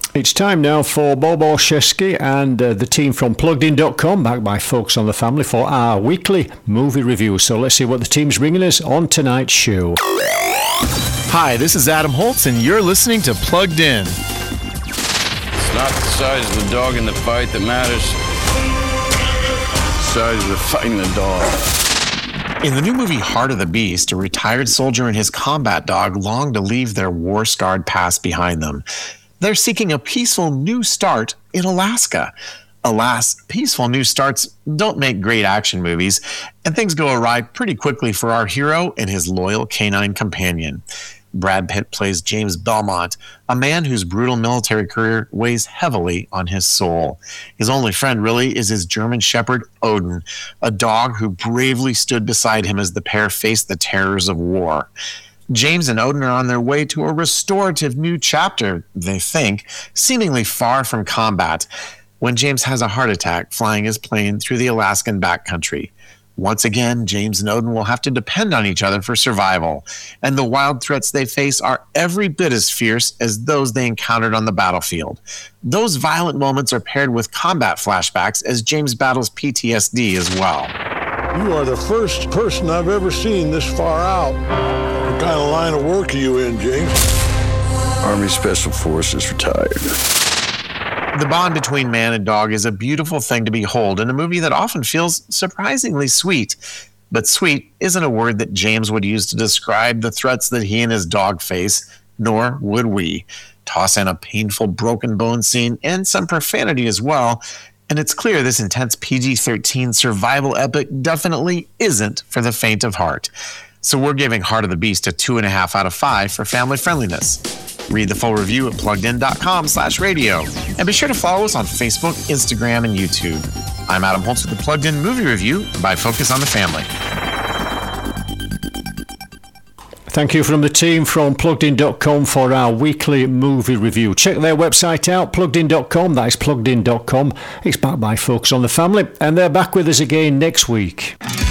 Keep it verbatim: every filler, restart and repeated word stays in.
It's time now for Bob Olszewski and uh, the team from plugged in dot com, backed by Focus on the Family, for our weekly movie review. So let's see what the team's bringing us on tonight's show. Hi, this is Adam Holtz, and you're listening to Plugged In. It's not the size of the dog in the fight that matters. It's the size of the fight in the dog. In the new movie Heart of the Beast, a retired soldier and his combat dog long to leave their war-scarred past behind them. They're seeking a peaceful new start in Alaska. Alas, peaceful new starts don't make great action movies, and things go awry pretty quickly for our hero and his loyal canine companion. Brad Pitt plays James Belmont, a man whose brutal military career weighs heavily on his soul. His only friend, really, is his German shepherd, Odin, a dog who bravely stood beside him as the pair faced the terrors of war. James and Odin are on their way to a restorative new chapter, they think, seemingly far from combat, when James has a heart attack flying his plane through the Alaskan backcountry. Once again, James and Odin will have to depend on each other for survival, and the wild threats they face are every bit as fierce as those they encountered on the battlefield. Those violent moments are paired with combat flashbacks as James battles P T S D as well. You are the first person I've ever seen this far out. What kind of line of work are you in, James? Army Special Forces, retired. The bond between man and dog is a beautiful thing to behold in a movie that often feels surprisingly sweet. But sweet isn't a word that James would use to describe the threats that he and his dog face, nor would we. Toss in a painful broken bone scene and some profanity as well, and it's clear this intense P G thirteen survival epic definitely isn't for the faint of heart. So we're giving Heart of the Beast a two and a half out of five for family friendliness. Read the full review at plugged in dot com slash radio. And be sure to follow us on Facebook, Instagram, and YouTube. I'm Adam Holtz with the Plugged In Movie Review by Focus on the Family. Thank you from the team from plugged in dot com for our weekly movie review. Check their website out, plugged in dot com. That is plugged in dot com. It's backed by Focus on the Family, and they're back with us again next week.